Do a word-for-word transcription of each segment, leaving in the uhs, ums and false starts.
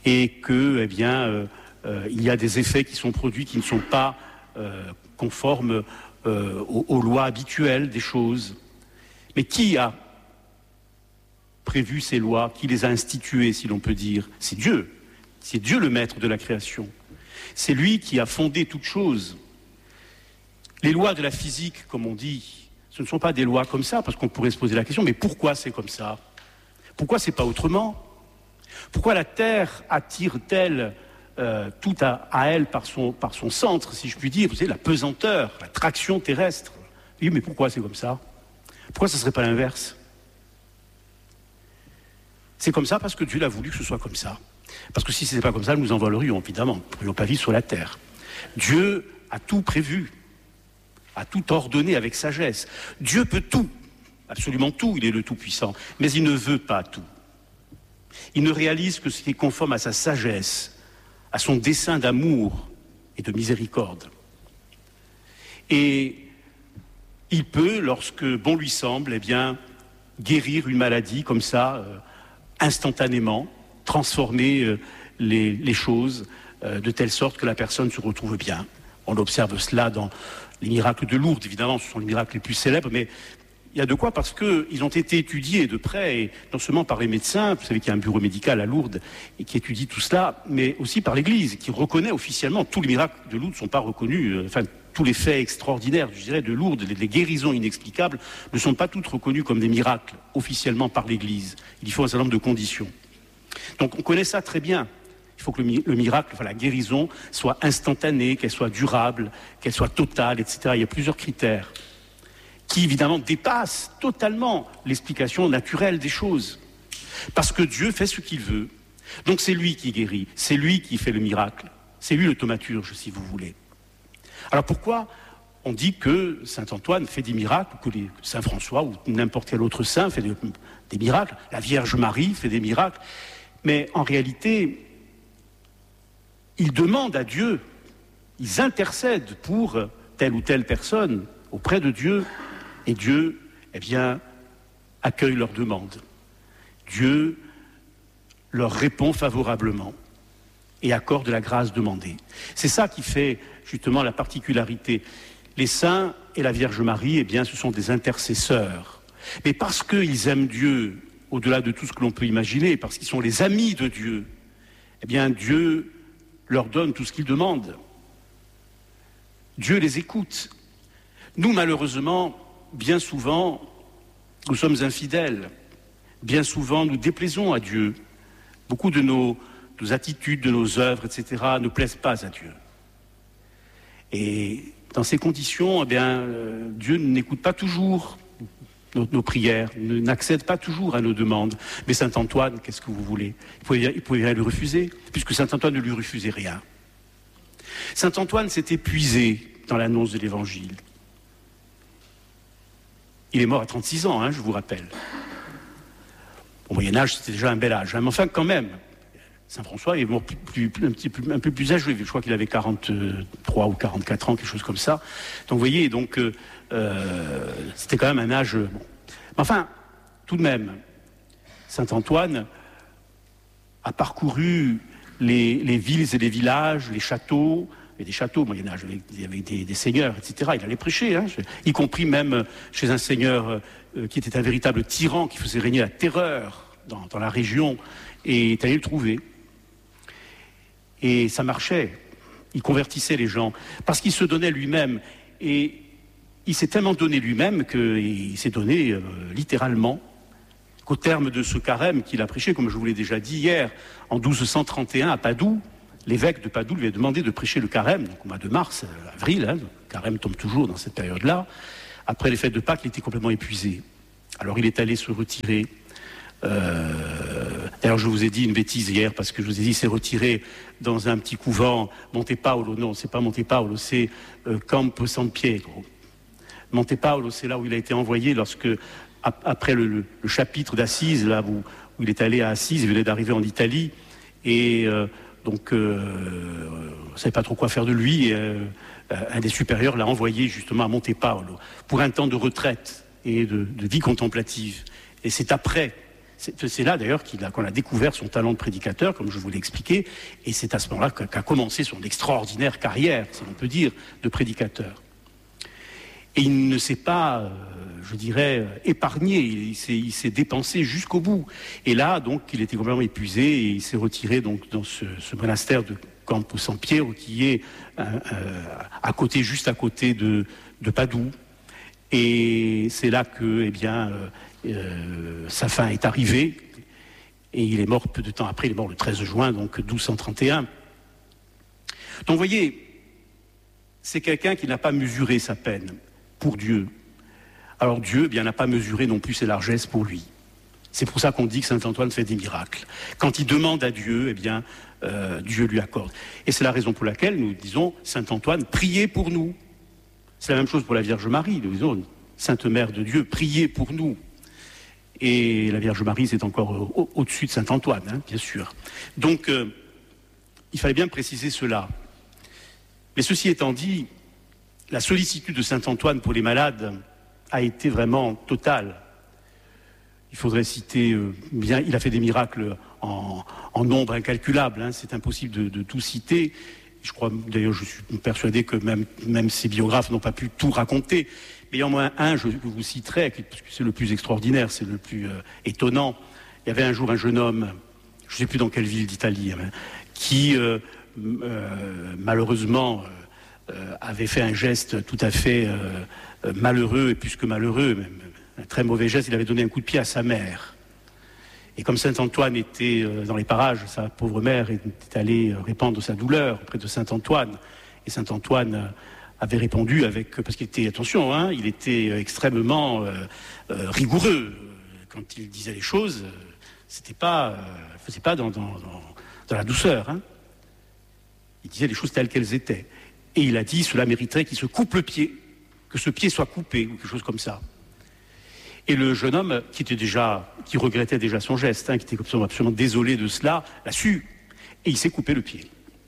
et que, eh bien, euh, euh, il y a des effets qui sont produits qui ne sont pas euh, conformes euh, aux, aux lois habituelles des choses. Mais qui a prévu ces lois, qui les a instituées, si l'on peut dire? C'est Dieu. C'est Dieu le maître de la création. C'est lui qui a fondé toute chose. Les lois de la physique, comme on dit, ce ne sont pas des lois comme ça, parce qu'on pourrait se poser la question, mais pourquoi c'est comme ça? Pourquoi c'est pas autrement? Pourquoi la Terre attire-t-elle euh, tout à, à elle par son, par son centre, si je puis dire? Vous savez, la pesanteur, la traction terrestre. Oui, mais pourquoi c'est comme ça? Pourquoi ce ne serait pas l'inverse? C'est comme ça parce que Dieu l'a voulu que ce soit comme ça. Parce que si ce n'était pas comme ça, nous nous envolerions, évidemment. Nous ne pourrions pas vivre sur la terre. Dieu a tout prévu, a tout ordonné avec sagesse. Dieu peut tout, absolument tout, il est le Tout-Puissant, mais il ne veut pas tout. Il ne réalise que ce qui est conforme à sa sagesse, à son dessein d'amour et de miséricorde. Et il peut, lorsque bon lui semble, eh bien, guérir une maladie comme ça, euh, instantanément, transformer euh, les, les choses euh, de telle sorte que la personne se retrouve bien. On observe cela dans les miracles de Lourdes, évidemment, ce sont les miracles les plus célèbres, mais il y a de quoi parce qu'ils ont été étudiés de près, et non seulement par les médecins, vous savez qu'il y a un bureau médical à Lourdes et qui étudie tout cela, mais aussi par l'Église, qui reconnaît officiellement, tous les miracles de Lourdes ne sont pas reconnus, euh, enfin, tous les faits extraordinaires, je dirais, de Lourdes, les, les guérisons inexplicables, ne sont pas toutes reconnues comme des miracles, officiellement par l'Église. Il faut un certain nombre de conditions. Donc on connaît ça très bien. Il faut que le, le miracle, enfin la guérison, soit instantanée, qu'elle soit durable, qu'elle soit totale, et cetera. Il y a plusieurs critères qui, évidemment, dépassent totalement l'explication naturelle des choses. Parce que Dieu fait ce qu'il veut. Donc c'est lui qui guérit, c'est lui qui fait le miracle, c'est lui le thaumaturge, si vous voulez. Alors pourquoi on dit que saint Antoine fait des miracles, que les, saint François ou n'importe quel autre saint fait des, des miracles, la Vierge Marie fait des miracles, mais en réalité, ils demandent à Dieu, ils intercèdent pour telle ou telle personne auprès de Dieu, et Dieu, eh bien, accueille leurs demandes. Dieu leur répond favorablement et accorde la grâce demandée. C'est ça qui fait justement la particularité. Les saints et la Vierge Marie, eh bien, ce sont des intercesseurs. Mais parce qu'ils aiment Dieu, au-delà de tout ce que l'on peut imaginer, parce qu'ils sont les amis de Dieu, eh bien, Dieu leur donne tout ce qu'ils demandent. Dieu les écoute. Nous, malheureusement, bien souvent, nous sommes infidèles. Bien souvent, nous déplaisons à Dieu. Beaucoup de nos, nos attitudes, de nos œuvres, et cetera, ne plaisent pas à Dieu. Et dans ces conditions, eh bien, euh, Dieu n'écoute pas toujours nos, nos prières, n'accède pas toujours à nos demandes. Mais saint Antoine, qu'est-ce que vous voulez? Il pouvait, il pouvait rien lui refuser, puisque saint Antoine ne lui refusait rien. Saint Antoine s'est épuisé dans l'annonce de l'Évangile. Il est mort à trente-six ans, hein, je vous rappelle. Au Moyen-Âge, c'était déjà un bel âge, hein, mais enfin quand même. Saint François est mort plus, plus, un, petit peu, un peu plus âgé, je crois qu'il avait quarante-trois ou quarante-quatre ans, quelque chose comme ça. Donc vous voyez, donc, euh, euh, c'était quand même un âge... Bon. Enfin, tout de même, saint Antoine a parcouru les, les villes et les villages, les châteaux, et des châteaux au Moyen-Âge, il y avait des, des seigneurs, et cetera. Il allait prêcher, hein, y compris même chez un seigneur euh, qui était un véritable tyran, qui faisait régner la terreur dans, dans la région, et est allé le trouver. Et ça marchait. Il convertissait les gens, parce qu'il se donnait lui-même. Et il s'est tellement donné lui-même qu'il s'est donné euh, littéralement, qu'au terme de ce carême qu'il a prêché, comme je vous l'ai déjà dit hier, en douze cent trente et un à Padoue, l'évêque de Padoue lui a demandé de prêcher le carême, donc au mois de mars, avril, hein, le carême tombe toujours dans cette période-là. Après les fêtes de Pâques, il était complètement épuisé. Alors il est allé se retirer. Euh, d'ailleurs, je vous ai dit une bêtise hier, parce que je vous ai dit, il s'est retiré dans un petit couvent, Monte Paolo. Non, c'est pas Monte Paolo, c'est euh, Campo San Pietro. Monte Paolo, c'est là où il a été envoyé lorsque, ap- après le, le, le chapitre d'Assise, là où, où il est allé à Assise, il venait d'arriver en Italie, et euh, donc euh, on ne savait pas trop quoi faire de lui, et, euh, un des supérieurs l'a envoyé justement à Monte Paolo, pour un temps de retraite et de, de vie contemplative. Et c'est après C'est, c'est là d'ailleurs qu'il a, qu'on a découvert son talent de prédicateur, comme je vous l'ai expliqué, et c'est à ce moment-là qu'a, qu'a commencé son extraordinaire carrière, si l'on peut dire, de prédicateur. Et il ne s'est pas, euh, je dirais, épargné, il s'est, il s'est dépensé jusqu'au bout. Et là, donc, il était complètement épuisé et il s'est retiré donc, dans ce, ce monastère de Campo San Piero, qui est euh, euh, à côté, juste à côté de, de Padoue. Et c'est là que, eh bien, euh, euh, sa fin est arrivée. Et il est mort peu de temps après, il est mort le treize juin, donc douze cent trente et un. Donc, vous voyez, c'est quelqu'un qui n'a pas mesuré sa peine pour Dieu. Alors Dieu, eh bien, n'a pas mesuré non plus ses largesses pour lui. C'est pour ça qu'on dit que saint Antoine fait des miracles. Quand il demande à Dieu, eh bien, euh, Dieu lui accorde. Et c'est la raison pour laquelle nous disons, saint Antoine, priez pour nous. C'est la même chose pour la Vierge Marie. Nous disons, Sainte Mère de Dieu, priez pour nous. Et la Vierge Marie, c'est encore au- au-dessus de saint Antoine, hein, bien sûr. Donc, euh, il fallait bien préciser cela. Mais ceci étant dit, la sollicitude de saint Antoine pour les malades a été vraiment totale. Il faudrait citer, euh, bien, il a fait des miracles en, en nombre incalculable, hein, c'est impossible de, de tout citer. Je crois, d'ailleurs, je suis persuadé que même, même ses biographes n'ont pas pu tout raconter. Mais il y en a au moins un, je vous citerai, parce que c'est le plus extraordinaire, c'est le plus euh, étonnant. Il y avait un jour un jeune homme, je ne sais plus dans quelle ville d'Italie, hein, qui, euh, euh, malheureusement, euh, euh, avait fait un geste tout à fait euh, euh, malheureux, et plus que malheureux, même un très mauvais geste, il avait donné un coup de pied à sa mère. Et comme saint Antoine était euh, dans les parages, sa pauvre mère était allée euh, répandre sa douleur auprès de saint Antoine. Et saint Antoine euh, avait répondu avec, parce qu'il était, attention, hein, il était euh, extrêmement euh, euh, rigoureux. Quand il disait les choses, euh, c'était pas, euh, faisait pas dans, dans, dans, dans la douceur. Hein. Il disait les choses telles qu'elles étaient. Et il a dit, cela mériterait qu'il se coupe le pied, que ce pied soit coupé, ou quelque chose comme ça. Et le jeune homme, qui était déjà, qui regrettait déjà son geste, hein, qui était absolument, absolument désolé de cela, l'a su. Et il s'est coupé le pied.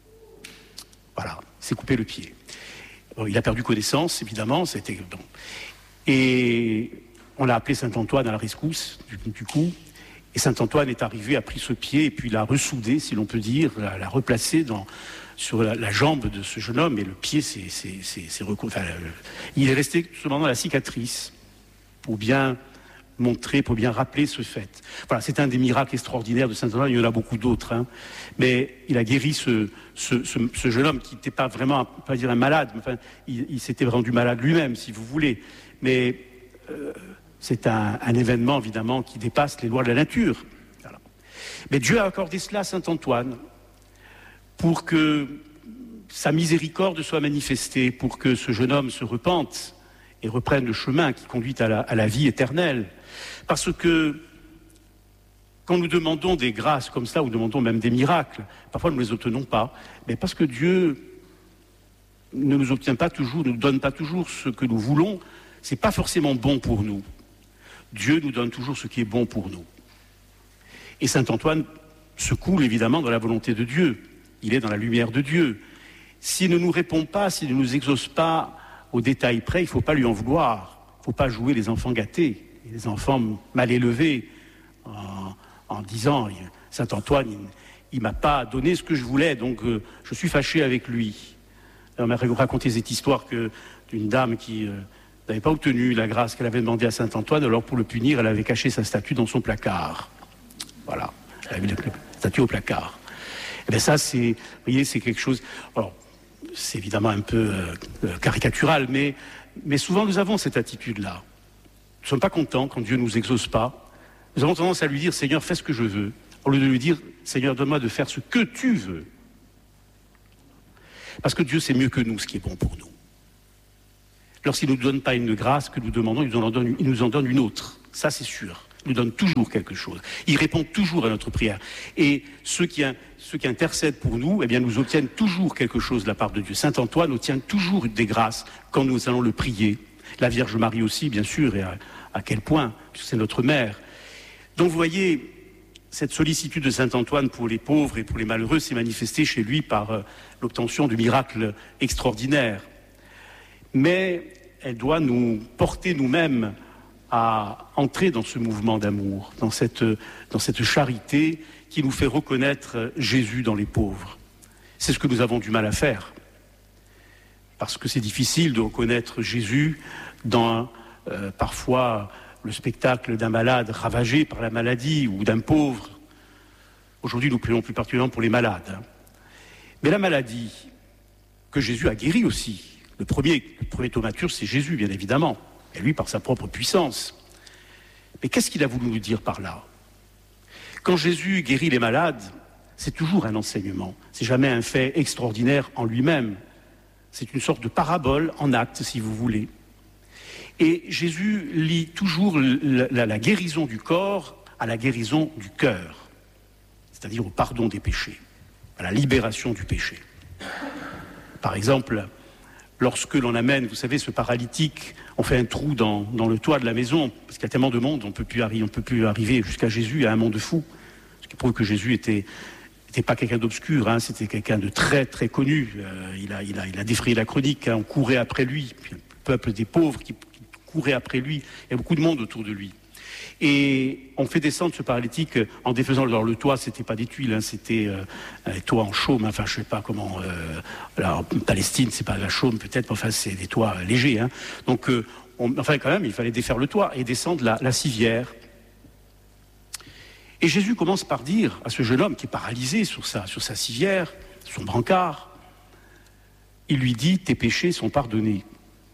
Voilà, il s'est coupé le pied. Bon, il a perdu connaissance, évidemment, c'était bon. Et on l'a appelé saint Antoine à la rescousse, du, du coup. Et saint Antoine est arrivé, a pris ce pied, et puis l'a ressoudé, si l'on peut dire, l'a, l'a replacé dans, sur la, la jambe de ce jeune homme, et le pied, c'est, c'est, c'est, c'est recou... enfin, le, il est resté cependant la cicatrice, pour bien montrer, pour bien rappeler ce fait. Voilà, c'est un des miracles extraordinaires de saint Antoine, il y en a beaucoup d'autres, hein. Mais il a guéri ce, ce, ce, ce jeune homme qui n'était pas vraiment, pas dire un malade, mais enfin, il, il s'était rendu malade lui-même, si vous voulez. Mais euh, c'est un, un événement, évidemment, qui dépasse les lois de la nature. Voilà. Mais Dieu a accordé cela à saint Antoine pour que sa miséricorde soit manifestée, pour que ce jeune homme se repente et reprennent le chemin qui conduit à la, à la vie éternelle. Parce que quand nous demandons des grâces comme ça, ou demandons même des miracles, parfois nous ne les obtenons pas, mais parce que Dieu ne nous obtient pas toujours, ne nous donne pas toujours ce que nous voulons, c'est pas forcément bon pour nous. Dieu nous donne toujours ce qui est bon pour nous. Et saint Antoine se coule évidemment dans la volonté de Dieu. Il est dans la lumière de Dieu. S'il ne nous répond pas, s'il ne nous exauce pas au détail près, il ne faut pas lui en vouloir. Il ne faut pas jouer les enfants gâtés, les enfants mal élevés, en, en disant « saint Antoine, il ne m'a pas donné ce que je voulais, donc euh, je suis fâché avec lui ». On m'a raconté cette histoire que, d'une dame qui euh, n'avait pas obtenu la grâce qu'elle avait demandée à saint Antoine, alors pour le punir, elle avait caché sa statue dans son placard. Voilà, elle avait la statue au placard. Et bien ça, c'est, vous voyez, c'est quelque chose... Alors, c'est évidemment un peu euh, caricatural, mais, mais souvent nous avons cette attitude-là. Nous ne sommes pas contents quand Dieu ne nous exauce pas. Nous avons tendance à lui dire « Seigneur, fais ce que je veux », au lieu de lui dire « Seigneur, donne-moi de faire ce que tu veux ». Parce que Dieu sait mieux que nous ce qui est bon pour nous. Lorsqu'il ne nous donne pas une grâce que nous demandons, il nous en donne, il nous en donne une autre. Ça, c'est sûr. Il nous donne toujours quelque chose. Il répond toujours à notre prière. Et ceux qui, ceux qui intercèdent pour nous, eh bien, nous obtiennent toujours quelque chose de la part de Dieu. Saint Antoine obtient toujours des grâces quand nous allons le prier. La Vierge Marie aussi, bien sûr, et à, à quel point, puisque c'est notre mère. Donc, vous voyez, cette sollicitude de Saint Antoine pour les pauvres et pour les malheureux s'est manifestée chez lui par euh, l'obtention de miracles extraordinaires. Mais elle doit nous porter nous-mêmes à entrer dans ce mouvement d'amour, dans cette, dans cette charité qui nous fait reconnaître Jésus dans les pauvres. C'est ce que nous avons du mal à faire, parce que c'est difficile de reconnaître Jésus dans euh, parfois le spectacle d'un malade ravagé par la maladie ou d'un pauvre. Aujourd'hui, nous prions plus particulièrement pour les malades. Mais la maladie que Jésus a guérie aussi, le premier, le premier thaumaturge, c'est Jésus, bien évidemment, et lui par sa propre puissance. Mais qu'est-ce qu'il a voulu nous dire par là? Quand Jésus guérit les malades, c'est toujours un enseignement. C'est jamais un fait extraordinaire en lui-même. C'est une sorte de parabole en acte, si vous voulez. Et Jésus lie toujours la, la, la guérison du corps à la guérison du cœur, c'est-à-dire au pardon des péchés, à la libération du péché. Par exemple, lorsque l'on amène, vous savez, ce paralytique, on fait un trou dans, dans le toit de la maison, parce qu'il y a tellement de monde, on ne peut plus arri- on peut plus arriver jusqu'à Jésus, à un monde fou. Ce qui prouve que Jésus était, était pas quelqu'un d'obscur, hein, c'était quelqu'un de très très connu. Euh, il, a, il, a, il a défrayé la chronique, hein, on courait après lui, puis le peuple des pauvres qui, qui courait après lui, il y a beaucoup de monde autour de lui. Et on fait descendre ce paralytique en défaisant alors, le toit, c'était pas des tuiles, hein, c'était euh, un toit en chaume, enfin je sais pas comment. Euh, alors, en Palestine, c'est pas la chaume peut-être, mais enfin c'est des toits légers. Hein. Donc, euh, on, enfin quand même, il fallait défaire le toit et descendre la, la civière. Et Jésus commence par dire à ce jeune homme qui est paralysé sur sa, sur sa civière, son brancard, il lui dit « tes péchés sont pardonnés ».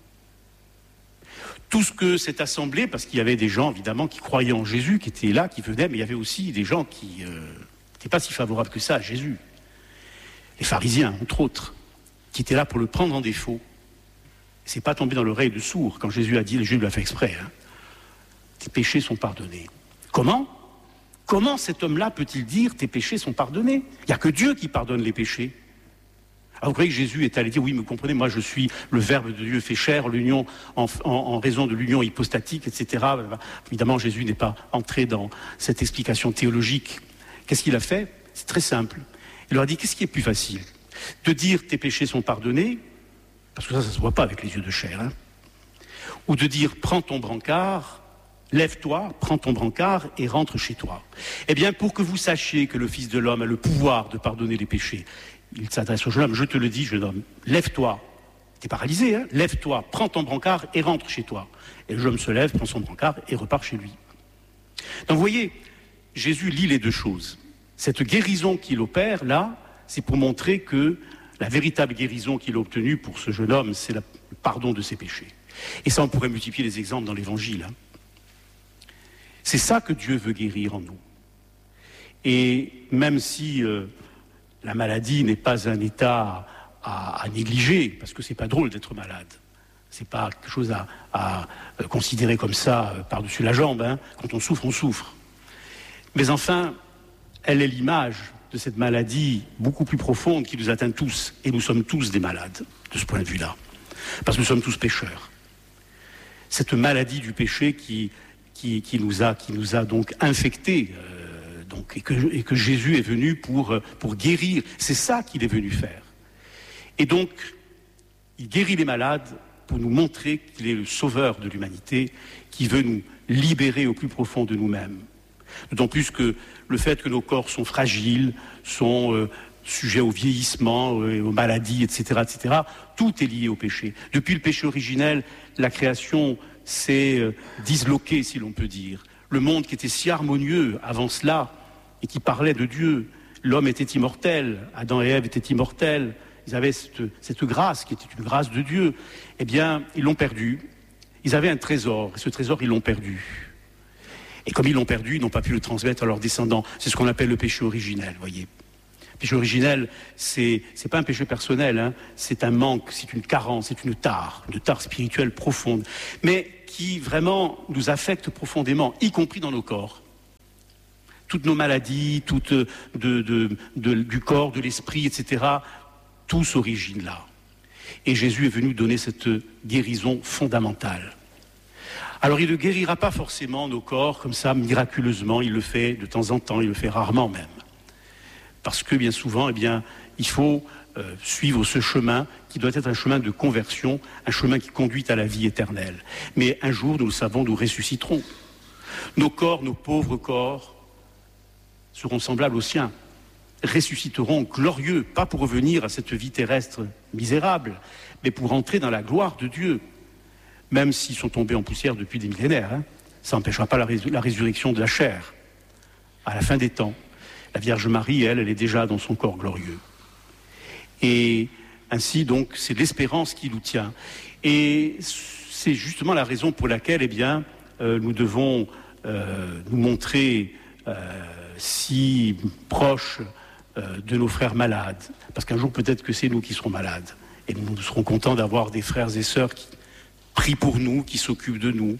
Tout ce que cette assemblée, parce qu'il y avait des gens évidemment qui croyaient en Jésus, qui étaient là, qui venaient, mais il y avait aussi des gens qui n'étaient euh, pas si favorables que ça à Jésus. Les pharisiens, entre autres, qui étaient là pour le prendre en défaut. C'est pas tombé dans l'oreille de sourd quand Jésus a dit, Jésus l'a fait exprès, hein, tes péchés sont pardonnés. Comment ? Comment cet homme-là peut-il dire tes péchés sont pardonnés ? Il n'y a que Dieu qui pardonne les péchés. Alors vous croyez que Jésus est allé dire, oui, mais comprenez, moi je suis le Verbe de Dieu fait chair, l'union en, en, en raison de l'union hypostatique, et cetera. Évidemment, Jésus n'est pas entré dans cette explication théologique. Qu'est-ce qu'il a fait ? C'est très simple. Il leur a dit, qu'est-ce qui est plus facile ? De dire tes péchés sont pardonnés, parce que ça, ça ne se voit pas avec les yeux de chair, hein, ou de dire, prends ton brancard, lève-toi, prends ton brancard et rentre chez toi. Eh bien, pour que vous sachiez que le Fils de l'homme a le pouvoir de pardonner les péchés, il s'adresse au jeune homme, je te le dis, jeune homme, lève-toi. T'es paralysé, hein ? Lève-toi, prends ton brancard et rentre chez toi. Et le jeune homme se lève, prend son brancard et repart chez lui. Donc vous voyez, Jésus lie les deux choses. Cette guérison qu'il opère, là, c'est pour montrer que la véritable guérison qu'il a obtenue pour ce jeune homme, c'est le pardon de ses péchés. Et ça, on pourrait multiplier les exemples dans l'Évangile. Hein. C'est ça que Dieu veut guérir en nous. Et même si... Euh, la maladie n'est pas un état à, à négliger, parce que c'est pas drôle d'être malade. C'est pas quelque chose à, à considérer comme ça euh, par-dessus la jambe. Hein. Quand on souffre, on souffre. Mais enfin, elle est l'image de cette maladie beaucoup plus profonde qui nous atteint tous. Et nous sommes tous des malades, de ce point de vue-là. Parce que nous sommes tous pécheurs. Cette maladie du péché qui, qui, qui, nous, a, qui nous a donc infectés. Euh, Donc, et, que, et que Jésus est venu pour, pour guérir. C'est ça qu'il est venu faire. Et donc, il guérit les malades pour nous montrer qu'il est le sauveur de l'humanité, qui veut nous libérer au plus profond de nous-mêmes. D'autant plus que le fait que nos corps sont fragiles, sont euh, sujets au vieillissement, euh, aux maladies, et cetera, et cetera, tout est lié au péché. Depuis le péché originel, la création s'est euh, disloquée, si l'on peut dire. Le monde qui était si harmonieux avant cela, et qui parlait de Dieu. L'homme était immortel, Adam et Ève étaient immortels, ils avaient cette, cette grâce qui était une grâce de Dieu. Eh bien, ils l'ont perdu. Ils avaient un trésor, et ce trésor, ils l'ont perdu. Et comme ils l'ont perdu, ils n'ont pas pu le transmettre à leurs descendants. C'est ce qu'on appelle le péché originel, voyez. Le péché originel, c'est, c'est pas un péché personnel, hein. C'est un manque, c'est une carence, c'est une tare, une tare spirituelle profonde, mais qui vraiment nous affecte profondément, y compris dans nos corps. Toutes nos maladies, toutes de, de, de, du corps, de l'esprit, et cetera, tout s'origine là. Et Jésus est venu donner cette guérison fondamentale. Alors il ne guérira pas forcément nos corps comme ça, miraculeusement, il le fait de temps en temps, il le fait rarement même. Parce que bien souvent, eh bien, il faut euh, suivre ce chemin qui doit être un chemin de conversion, un chemin qui conduit à la vie éternelle. Mais un jour, nous le savons, nous ressusciterons. Nos corps, nos pauvres corps, seront semblables aux siens, ressusciteront glorieux, pas pour revenir à cette vie terrestre misérable, mais pour entrer dans la gloire de Dieu, même s'ils sont tombés en poussière depuis des millénaires. Hein, ça n'empêchera pas la, rés- la résurrection de la chair. À la fin des temps, la Vierge Marie, elle, elle est déjà dans son corps glorieux. Et ainsi, donc, c'est l'espérance qui nous tient. Et c'est justement la raison pour laquelle, eh bien, euh, nous devons euh, nous montrer euh, si proches euh, de nos frères malades. Parce qu'un jour, peut-être que c'est nous qui serons malades. Et nous, nous serons contents d'avoir des frères et sœurs qui prient pour nous, qui s'occupent de nous.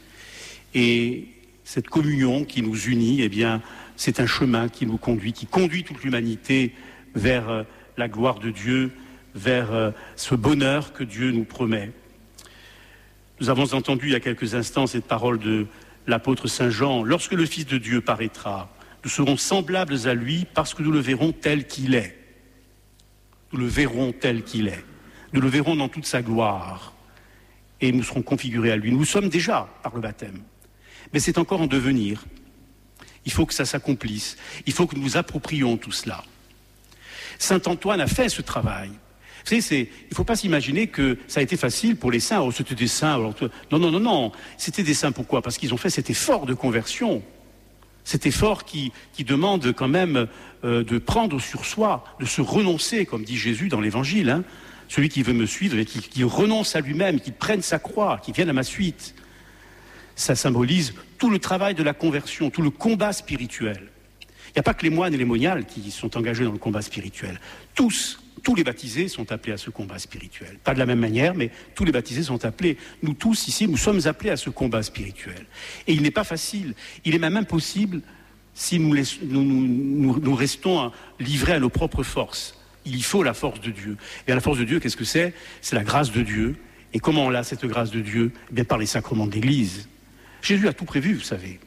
Et cette communion qui nous unit, eh bien, c'est un chemin qui nous conduit, qui conduit toute l'humanité vers euh, la gloire de Dieu, vers euh, ce bonheur que Dieu nous promet. Nous avons entendu il y a quelques instants cette parole de l'apôtre Saint Jean. Lorsque le Fils de Dieu paraîtra, nous serons semblables à lui parce que nous le verrons tel qu'il est. Nous le verrons tel qu'il est. Nous le verrons dans toute sa gloire. Et nous serons configurés à lui. Nous le sommes déjà par le baptême. Mais c'est encore en devenir. Il faut que ça s'accomplisse. Il faut que nous nous approprions tout cela. Saint Antoine a fait ce travail. Vous savez, c'est, il ne faut pas s'imaginer que ça a été facile pour les saints. Oh, c'était des saints. Alors, non, non, non, non. C'était des saints pourquoi ? Parce qu'ils ont fait cet effort de conversion. Cet effort qui, qui demande quand même euh, de prendre sur soi, de se renoncer, comme dit Jésus dans l'Évangile. Hein. Celui qui veut me suivre et qui, qui renonce à lui-même, qui prenne sa croix, qui vienne à ma suite. Ça symbolise tout le travail de la conversion, tout le combat spirituel. Il n'y a pas que les moines et les moniales qui sont engagés dans le combat spirituel. Tous, tous les baptisés sont appelés à ce combat spirituel. Pas de la même manière, mais tous les baptisés sont appelés. Nous tous ici, nous sommes appelés à ce combat spirituel. Et il n'est pas facile. Il est même impossible si nous, laisse, nous, nous, nous, nous restons livrés à nos propres forces. Il y faut la force de Dieu. Et la force de Dieu, qu'est-ce que c'est ? C'est la grâce de Dieu. Et comment on a cette grâce de Dieu ? Eh bien, par les sacrements de l'Église. Jésus a tout prévu, vous savez.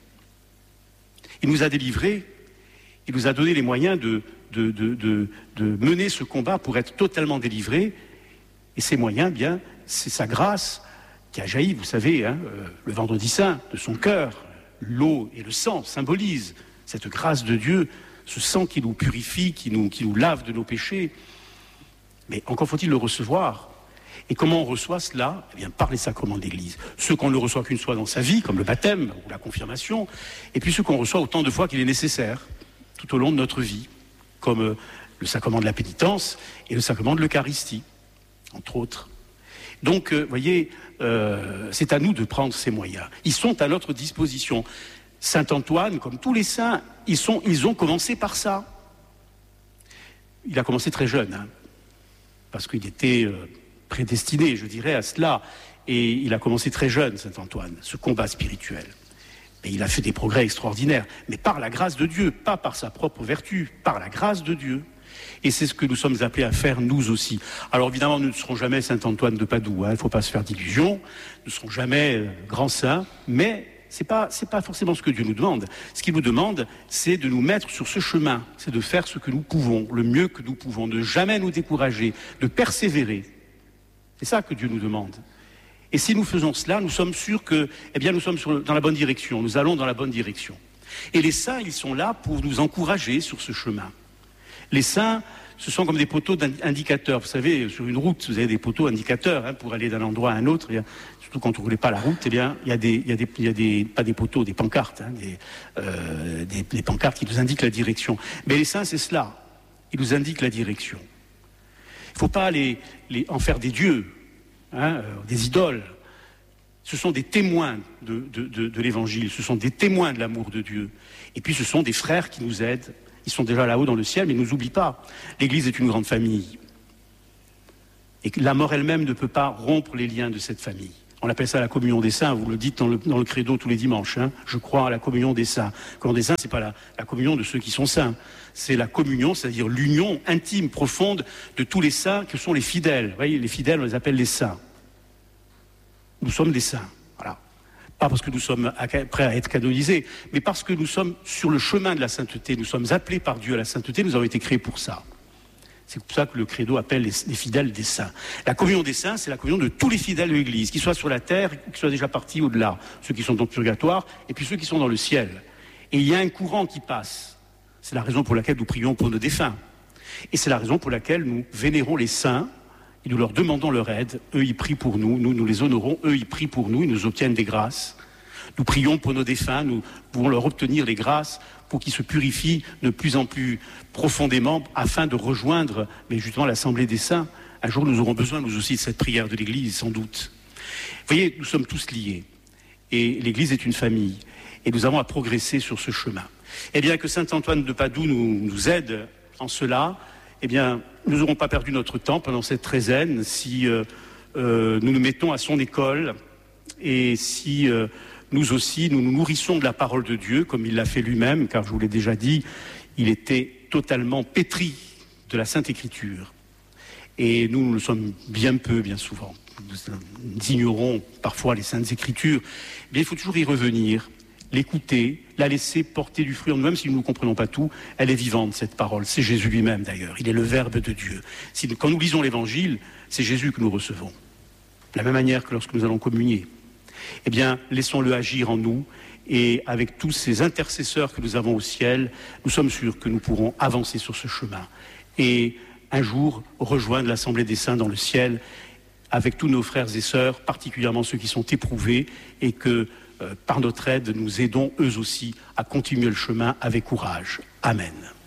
Il nous a délivrés. Il nous a donné les moyens de, de, de, de, de mener ce combat pour être totalement délivrés. Et ces moyens, bien, c'est sa grâce qui a jailli, vous savez, hein, euh, le vendredi saint, de son cœur. L'eau et le sang symbolisent cette grâce de Dieu, ce sang qui nous purifie, qui nous, qui nous lave de nos péchés. Mais encore faut-il le recevoir. Et comment on reçoit cela ? Eh bien, par les sacrements de l'Église. Ceux qu'on ne le reçoit qu'une fois dans sa vie, comme le baptême ou la confirmation, et puis ceux qu'on reçoit autant de fois qu'il est nécessaire, tout au long de notre vie, comme le sacrement de la pénitence et le sacrement de l'Eucharistie, entre autres. Donc, vous euh, voyez, euh, c'est à nous de prendre ces moyens. Ils sont à notre disposition. Saint Antoine, comme tous les saints, ils, sont, ils ont commencé par ça. Il a commencé très jeune, hein, parce qu'il était euh, prédestiné, je dirais, à cela. Et il a commencé très jeune, Saint Antoine, ce combat spirituel. Et il a fait des progrès extraordinaires, mais par la grâce de Dieu, pas par sa propre vertu, par la grâce de Dieu. Et c'est ce que nous sommes appelés à faire, nous aussi. Alors évidemment, nous ne serons jamais Saint Antoine de Padoue, hein, il ne faut pas se faire d'illusions, nous ne serons jamais euh, grands saints, mais ce n'est pas, c'est pas forcément ce que Dieu nous demande. Ce qu'il nous demande, c'est de nous mettre sur ce chemin, c'est de faire ce que nous pouvons, le mieux que nous pouvons, de jamais nous décourager, de persévérer. C'est ça que Dieu nous demande. Et si nous faisons cela, nous sommes sûrs que, eh bien, nous sommes sur, dans la bonne direction, nous allons dans la bonne direction. Et les saints, ils sont là pour nous encourager sur ce chemin. Les saints, ce sont comme des poteaux indicateurs. Vous savez, sur une route, vous avez des poteaux indicateurs hein, pour aller d'un endroit à un autre. Et, surtout quand on ne roulait pas la route, eh bien, il y a des, il y a des, il y a des, pas des poteaux, des pancartes, hein, des, euh, des, des pancartes qui nous indiquent la direction. Mais les saints, c'est cela. Ils nous indiquent la direction. Il ne faut pas les, les, en faire des dieux. Hein, euh, des idoles. Ce sont des témoins de, de, de, de l'Évangile, ce sont des témoins de l'amour de Dieu. Et puis ce sont des frères qui nous aident. Ils sont déjà là-haut dans le ciel, mais ils ne nous oublient pas. L'Église est une grande famille. Et la mort elle-même ne peut pas rompre les liens de cette famille. On appelle ça la communion des saints, vous le dites dans le, dans le credo tous les dimanches. Hein. Je crois à la communion des saints. La communion des saints, ce n'est pas la, la communion de ceux qui sont saints. C'est la communion, c'est-à-dire l'union intime, profonde de tous les saints que sont les fidèles. Vous voyez, les fidèles, on les appelle les saints. Nous sommes des saints. Voilà. Pas parce que nous sommes prêts à être canonisés, mais parce que nous sommes sur le chemin de la sainteté, nous sommes appelés par Dieu à la sainteté, nous avons été créés pour ça. C'est pour ça que le credo appelle les, les fidèles des saints. La communion des saints, c'est la communion de tous les fidèles de l'Église, qu'ils soient sur la terre, qu'ils soient déjà partis au-delà, ceux qui sont dans le purgatoire, et puis ceux qui sont dans le ciel. Et il y a un courant qui passe. C'est la raison pour laquelle nous prions pour nos défunts. Et c'est la raison pour laquelle nous vénérons les saints, et nous leur demandons leur aide. Eux, ils prient pour nous, nous, nous les honorons, eux, ils prient pour nous, ils nous obtiennent des grâces. Nous prions pour nos défunts, nous pouvons leur obtenir les grâces pour qu'ils se purifient de plus en plus profondément afin de rejoindre mais justement l'Assemblée des Saints. Un jour, nous aurons besoin, nous aussi, de cette prière de l'Église, sans doute. Vous voyez, nous sommes tous liés. Et l'Église est une famille. Et nous avons à progresser sur ce chemin. Et bien que saint Antoine de Padoue nous, nous aide en cela, eh bien, nous n'aurons pas perdu notre temps pendant cette treizaine si euh, euh, nous nous mettons à son école et si... Euh, Nous aussi, nous nous nourrissons de la parole de Dieu, comme il l'a fait lui-même, car je vous l'ai déjà dit, il était totalement pétri de la Sainte Écriture. Et nous, nous le sommes bien peu, bien souvent. Nous ignorons parfois les Saintes Écritures. Mais il faut toujours y revenir, l'écouter, la laisser porter du fruit en nous-mêmes, si nous ne comprenons pas tout. Elle est vivante, cette parole. C'est Jésus lui-même, d'ailleurs. Il est le Verbe de Dieu. Si, quand nous lisons l'Évangile, c'est Jésus que nous recevons. De la même manière que lorsque nous allons communier. Eh bien, laissons-le agir en nous et avec tous ces intercesseurs que nous avons au ciel, nous sommes sûrs que nous pourrons avancer sur ce chemin et un jour rejoindre l'Assemblée des Saints dans le ciel avec tous nos frères et sœurs, particulièrement ceux qui sont éprouvés et que, euh, par notre aide, nous aidons eux aussi à continuer le chemin avec courage. Amen.